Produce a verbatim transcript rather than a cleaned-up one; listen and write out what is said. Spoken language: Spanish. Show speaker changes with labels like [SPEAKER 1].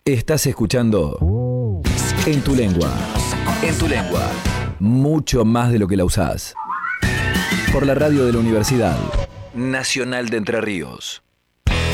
[SPEAKER 1] Estás escuchando En tu lengua. En tu lengua. Mucho más de lo que la usás. Por la radio de la Universidad Nacional de Entre Ríos.